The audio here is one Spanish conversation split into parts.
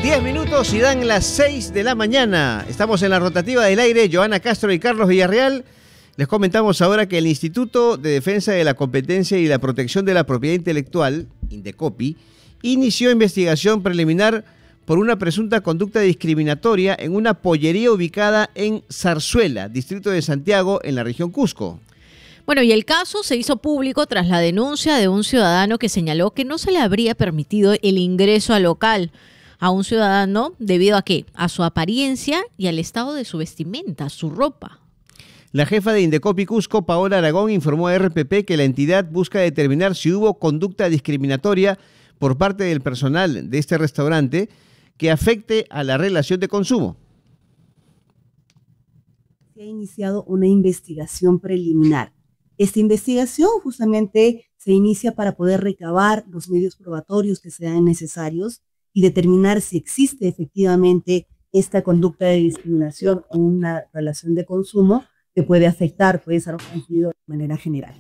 10 minutos y dan las 6 de la mañana. Estamos en la rotativa del aire. Joana Castro y Carlos Villarreal. Les comentamos ahora que el Instituto de Defensa de la Competencia y la Protección de la Propiedad Intelectual, Indecopi, inició investigación preliminar por una presunta conducta discriminatoria en una pollería ubicada en Zarzuela, distrito de Santiago, en la región Cusco. Bueno, y el caso se hizo público tras la denuncia de un ciudadano que señaló que no se le habría permitido el ingreso al local a un ciudadano debido a ¿qué? A su apariencia y al estado de su vestimenta, su ropa. La jefa de Indecopi Cusco, Paola Aragón, informó a RPP que la entidad busca determinar si hubo conducta discriminatoria por parte del personal de este restaurante que afecte a la relación de consumo. Se ha iniciado una investigación preliminar. Esta investigación justamente se inicia para poder recabar los medios probatorios que sean necesarios y determinar si existe efectivamente esta conducta de discriminación en una relación de consumo que puede afectar, puede ser ofensivo de manera general.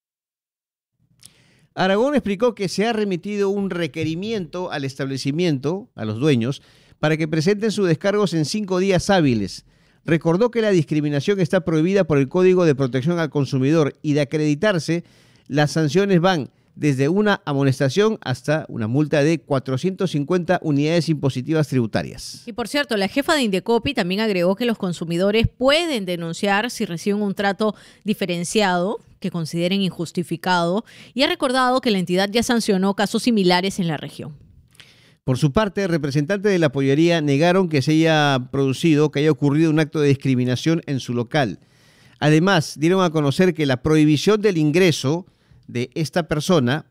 Aragón explicó que se ha remitido un requerimiento al establecimiento, a los dueños, para que presenten sus descargos en 5 días hábiles. Recordó que la discriminación está prohibida por el Código de Protección al Consumidor y de acreditarse, las sanciones van desde una amonestación hasta una multa de 450 unidades impositivas tributarias. Y por cierto, la jefa de Indecopi también agregó que los consumidores pueden denunciar si reciben un trato diferenciado que consideren injustificado y ha recordado que la entidad ya sancionó casos similares en la región. Por su parte, representantes de la pollería negaron que se haya producido, que haya ocurrido un acto de discriminación en su local. Además, dieron a conocer que la prohibición del ingreso de esta persona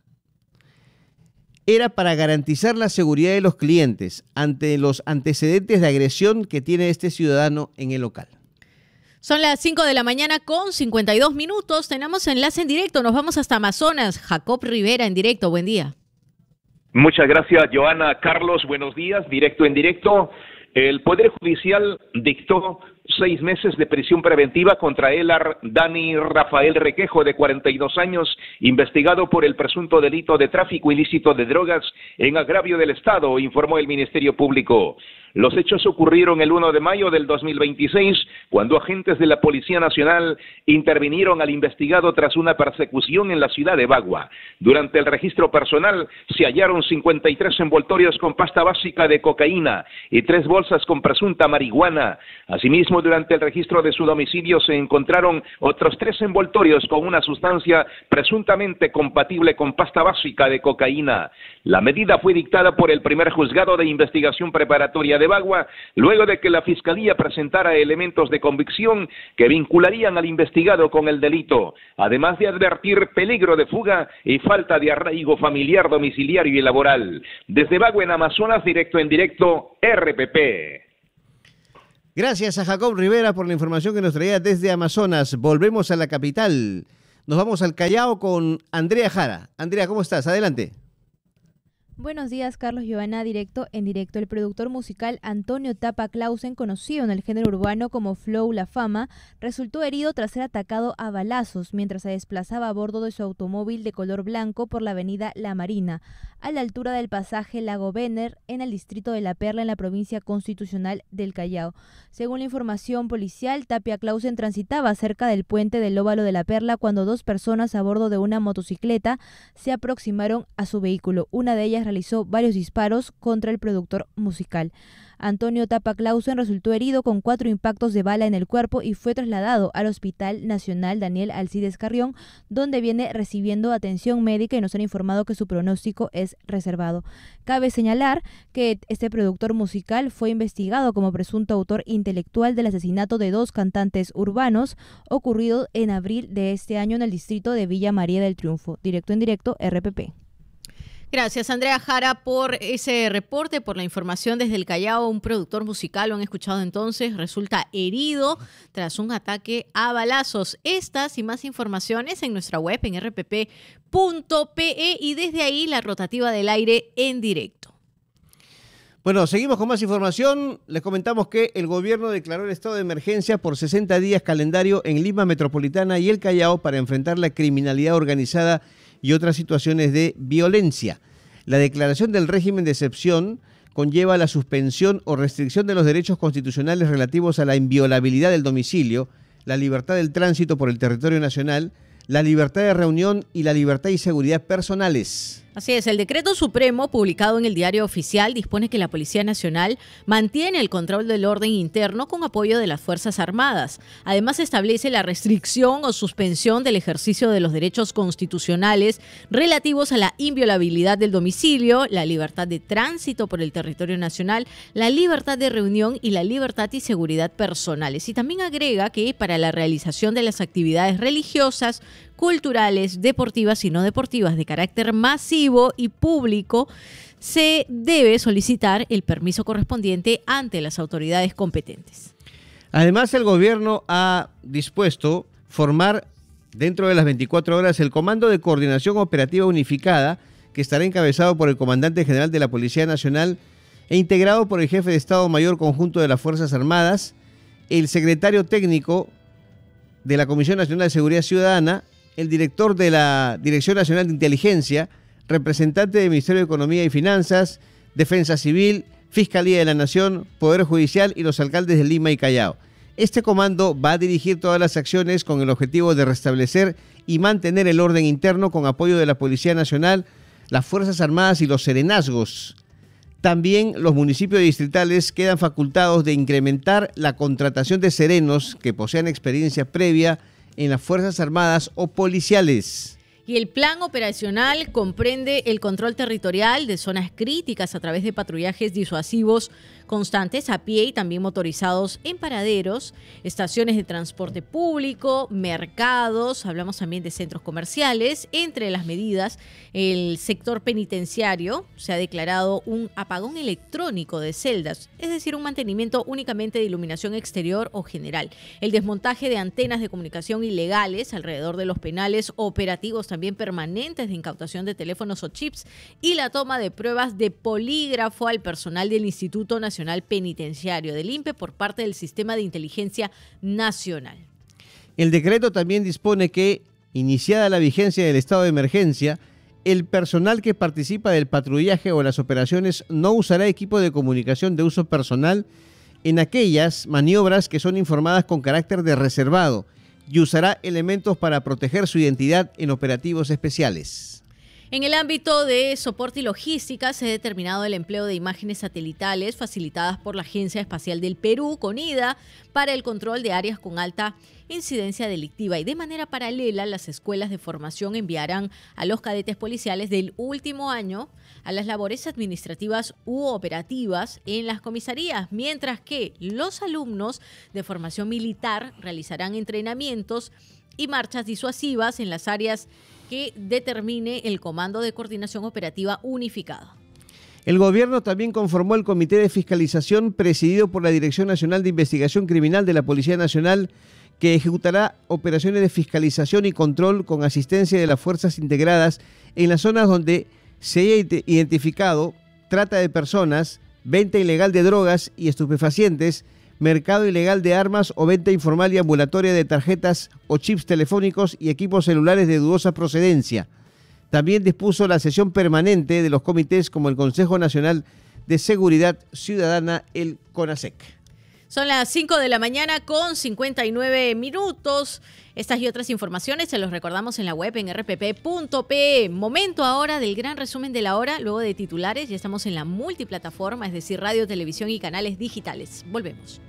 era para garantizar la seguridad de los clientes ante los antecedentes de agresión que tiene este ciudadano en el local. Son las 5 de la mañana con 52 minutos. Tenemos enlace en directo. Nos vamos hasta Amazonas. Jacob Rivera en directo. Buen día. Muchas gracias, Joana. Carlos, buenos días. Directo en directo. El Poder Judicial dictó 6 meses de prisión preventiva contra Elar Dani Rafael Requejo, de 42 años, investigado por el presunto delito de tráfico ilícito de drogas en agravio del Estado, informó el Ministerio Público. Los hechos ocurrieron el 1 de mayo del 2026, cuando agentes de la Policía Nacional intervinieron al investigado tras una persecución en la ciudad de Bagua. Durante el registro personal se hallaron 53 envoltorios con pasta básica de cocaína y 3 bolsas con presunta marihuana. Asimismo, durante el registro de su domicilio se encontraron otros 3 envoltorios con una sustancia presuntamente compatible con pasta básica de cocaína. La medida fue dictada por el primer juzgado de investigación preparatoria de Bagua, luego de que la Fiscalía presentara elementos de convicción que vincularían al investigado con el delito, además de advertir peligro de fuga y falta de arraigo familiar, domiciliario y laboral. Desde Bagua, en Amazonas, directo en directo, RPP. Gracias a Jacob Rivera por la información que nos traía desde Amazonas. Volvemos a la capital. Nos vamos al Callao con Andrea Jara. Andrea, ¿cómo estás? Adelante. Buenos días, Carlos. Giovanna, directo en directo. El productor musical Antonio Tapa Clausen, conocido en el género urbano como Flow La Fama, resultó herido tras ser atacado a balazos mientras se desplazaba a bordo de su automóvil de color blanco por la avenida La Marina, a la altura del pasaje Lago Vener, en el distrito de La Perla, en la provincia constitucional del Callao. Según la información policial, Tapia Clausen transitaba cerca del puente del Óvalo de La Perla cuando 2 personas a bordo de una motocicleta se aproximaron a su vehículo. Una de ellas realizó varios disparos contra el productor musical. Antonio Tapa Clausen resultó herido con 4 impactos de bala en el cuerpo y fue trasladado al Hospital Nacional Daniel Alcides Carrión, donde viene recibiendo atención médica y nos han informado que su pronóstico es reservado. Cabe señalar que este productor musical fue investigado como presunto autor intelectual del asesinato de 2 cantantes urbanos ocurrido en abril de este año en el distrito de Villa María del Triunfo. Directo en directo, RPP. Gracias, Andrea Jara, por ese reporte, por la información desde el Callao. Un productor musical, lo han escuchado entonces, resulta herido tras un ataque a balazos. Estas y más informaciones en nuestra web en rpp.pe y desde ahí la rotativa del aire en directo. Bueno, seguimos con más información. Les comentamos que el gobierno declaró el estado de emergencia por 60 días calendario en Lima Metropolitana y el Callao para enfrentar la criminalidad organizada y otras situaciones de violencia. La declaración del régimen de excepción conlleva la suspensión o restricción de los derechos constitucionales relativos a la inviolabilidad del domicilio, la libertad del tránsito por el territorio nacional, la libertad de reunión y la libertad y seguridad personales. Así es, el decreto supremo publicado en el Diario Oficial dispone que la Policía Nacional mantiene el control del orden interno con apoyo de las Fuerzas Armadas. Además, establece la restricción o suspensión del ejercicio de los derechos constitucionales relativos a la inviolabilidad del domicilio, la libertad de tránsito por el territorio nacional, la libertad de reunión y la libertad y seguridad personales. Y también agrega que para la realización de las actividades religiosas, culturales, deportivas y no deportivas de carácter masivo y público, se debe solicitar el permiso correspondiente ante las autoridades competentes. Además, el gobierno ha dispuesto formar dentro de las 24 horas el Comando de Coordinación Operativa Unificada, que estará encabezado por el Comandante General de la Policía Nacional e integrado por el Jefe de Estado Mayor Conjunto de las Fuerzas Armadas, el Secretario Técnico de la Comisión Nacional de Seguridad Ciudadana, el director de la Dirección Nacional de Inteligencia, representante del Ministerio de Economía y Finanzas, Defensa Civil, Fiscalía de la Nación, Poder Judicial y los alcaldes de Lima y Callao. Este comando va a dirigir todas las acciones con el objetivo de restablecer y mantener el orden interno con apoyo de la Policía Nacional, las Fuerzas Armadas y los serenazgos. También los municipios distritales quedan facultados de incrementar la contratación de serenos que posean experiencia previa en las Fuerzas Armadas o policiales. Y el plan operacional comprende el control territorial de zonas críticas a través de patrullajes disuasivos constantes a pie y también motorizados en paraderos, estaciones de transporte público, mercados, hablamos también de centros comerciales. Entre las medidas, el sector penitenciario se ha declarado un apagón electrónico de celdas, es decir, un mantenimiento únicamente de iluminación exterior o general, el desmontaje de antenas de comunicación ilegales alrededor de los penales, operativos también permanentes de incautación de teléfonos o chips y la toma de pruebas de polígrafo al personal del Instituto Nacional Penitenciario del INPE por parte del Sistema de Inteligencia Nacional. El decreto también dispone que, iniciada la vigencia del estado de emergencia, el personal que participa del patrullaje o las operaciones no usará equipo de comunicación de uso personal en aquellas maniobras que son informadas con carácter de reservado y usará elementos para proteger su identidad en operativos especiales. En el ámbito de soporte y logística se ha determinado el empleo de imágenes satelitales facilitadas por la Agencia Espacial del Perú, CONIDA, para el control de áreas con alta incidencia delictiva, y de manera paralela las escuelas de formación enviarán a los cadetes policiales del último año a las labores administrativas u operativas en las comisarías, mientras que los alumnos de formación militar realizarán entrenamientos y marchas disuasivas en las áreas que determine el Comando de Coordinación Operativa Unificado. El gobierno también conformó el Comité de Fiscalización presidido por la Dirección Nacional de Investigación Criminal de la Policía Nacional, que ejecutará operaciones de fiscalización y control con asistencia de las fuerzas integradas en las zonas donde se haya identificado trata de personas, venta ilegal de drogas y estupefacientes, mercado ilegal de armas o venta informal y ambulatoria de tarjetas o chips telefónicos y equipos celulares de dudosa procedencia. También dispuso la sesión permanente de los comités como el Consejo Nacional de Seguridad Ciudadana, el CONASEC. Son las 5 de la mañana con 59 minutos. Estas y otras informaciones se los recordamos en la web en rpp.pe. Momento ahora del gran resumen de la hora. Luego de titulares ya estamos en la multiplataforma, es decir, radio, televisión y canales digitales. Volvemos.